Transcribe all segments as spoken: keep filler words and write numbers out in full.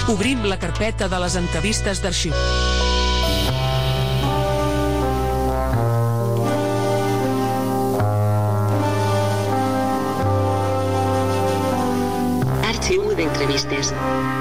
Obrim la carpeta de les entrevistes d'arxiu. Arxiu d'entrevistes.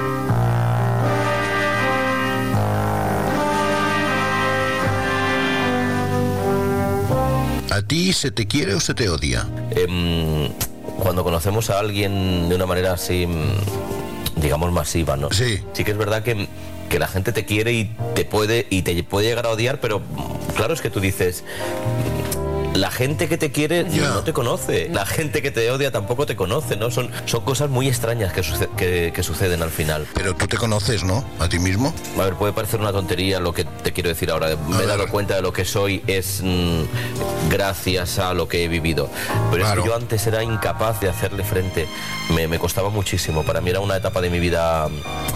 ¿A ti se te quiere o se te odia? Eh, cuando conocemos a alguien de una manera así, digamos, masiva, ¿no? Sí. Sí que es verdad que, que la gente te quiere y te puede y te puede llegar a odiar, pero claro, es que tú dices, la gente que te quiere yeah. no te conoce, la gente que te odia tampoco te conoce, ¿no? Son, son cosas muy extrañas que, suce que, que suceden al final. Pero tú te conoces, ¿no? ¿A ti mismo? A ver, puede parecer una tontería lo que te quiero decir ahora. Me a he ver. dado cuenta de lo que soy es mmm, gracias a lo que he vivido. Pero claro. es que yo antes era incapaz de hacerle frente. Me, me costaba muchísimo. Para mí era una etapa de mi vida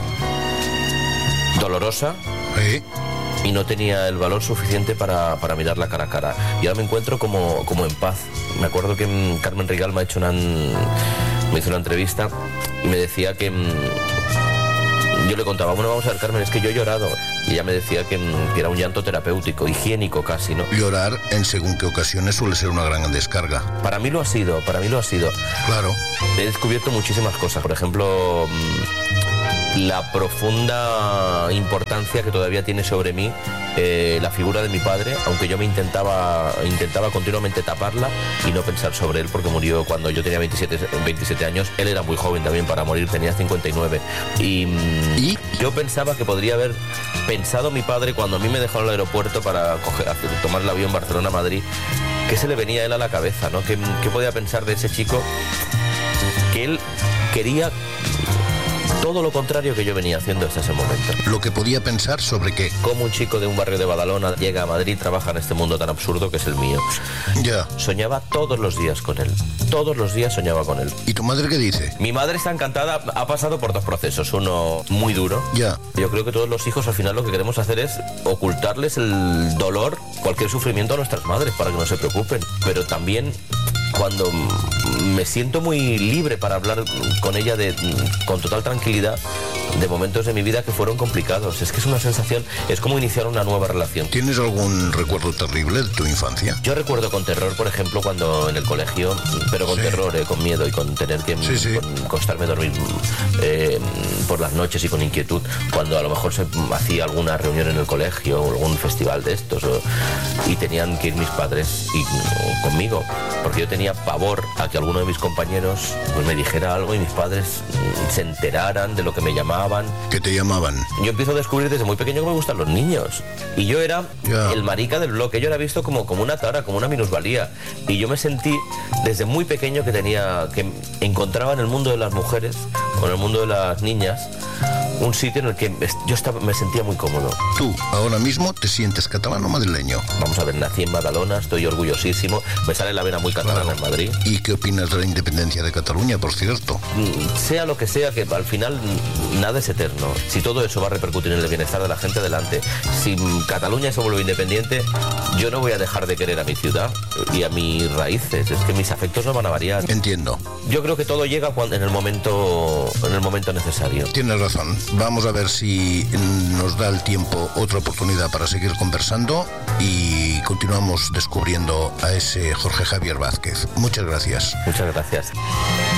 dolorosa. ¿Sí? Y no tenía el valor suficiente para, para mirarla cara a cara. Y ahora me encuentro como, como en paz. Me acuerdo que m, Carmen Rigal me ha hecho una, me hizo una entrevista y me decía que m, yo le contaba, bueno, vamos a ver, Carmen, es que yo he llorado. Y ella me decía que, m, que era un llanto terapéutico, higiénico casi, ¿no? Llorar en según qué ocasiones suele ser una gran descarga. Para mí lo ha sido, para mí lo ha sido. Claro. He descubierto muchísimas cosas. Por ejemplo, la profunda importancia que todavía tiene sobre mí eh, la figura de mi padre, aunque yo me intentaba intentaba continuamente taparla y no pensar sobre él, porque murió cuando yo tenía veintisiete, veintisiete años. Él era muy joven también para morir, tenía cincuenta y nueve. Y, ¿Y? yo pensaba que podría haber pensado mi padre cuando a mí me dejó en el aeropuerto para coger, tomar el avión Barcelona-Madrid, que se le venía a él a la cabeza, ¿no? ¿Qué, qué podía pensar de ese chico? Que él quería todo lo contrario que yo venía haciendo hasta ese momento. Lo que podía pensar sobre qué. Cómo un chico de un barrio de Badalona llega a Madrid, trabaja en este mundo tan absurdo que es el mío. Ya. Soñaba todos los días con él. Todos los días soñaba con él. ¿Y tu madre qué dice? Mi madre está encantada. Ha pasado por dos procesos. Uno muy duro. Ya. Yo creo que todos los hijos al final lo que queremos hacer es ocultarles el dolor, cualquier sufrimiento a nuestras madres para que no se preocupen. Pero también cuando me siento muy libre para hablar con ella de, con total tranquilidad de momentos de mi vida que fueron complicados. Es que es una sensación, es como iniciar una nueva relación. ¿Tienes algún recuerdo terrible de tu infancia? Yo recuerdo con terror, por ejemplo, cuando en el colegio, pero con sí. terror, eh, con miedo y con tener que sí, sí. Con, costarme dormir eh, por las noches y con inquietud, cuando a lo mejor se hacía alguna reunión en el colegio o algún festival de estos o, y tenían que ir mis padres y, o, conmigo, porque yo tenía pavor a que alguno de mis compañeros pues, me dijera algo y mis padres se enteraran de lo que me llamaban. ¿Qué te llamaban? Yo empiezo a descubrir desde muy pequeño que me gustan los niños. Y yo era yeah. el marica del bloque. Yo era visto como, como una tara, como una minusvalía. Y yo me sentí desde muy pequeño que tenía, que encontraba en el mundo de las mujeres o en el mundo de las niñas un sitio en el que yo estaba, me sentía muy cómodo. ¿Tú ahora mismo te sientes catalán o madrileño? Vamos a ver, nací en Badalona, estoy orgullosísimo, me sale la vena muy catalana claro. en Madrid. ¿Y qué opinas de la independencia de Cataluña, por cierto? Sea lo que sea, que al final nada es eterno. Si todo eso va a repercutir en el bienestar de la gente, adelante. Si Cataluña se vuelve independiente, yo no voy a dejar de querer a mi ciudad y a mis raíces. Es que mis afectos no van a variar. Entiendo. Yo creo que todo llega cuando, en el momento, en el momento necesario. Tienes razón. Vamos a ver si nos da el tiempo otra oportunidad para seguir conversando y continuamos descubriendo a ese Jorge Javier Vázquez. Muchas gracias. Muchas gracias.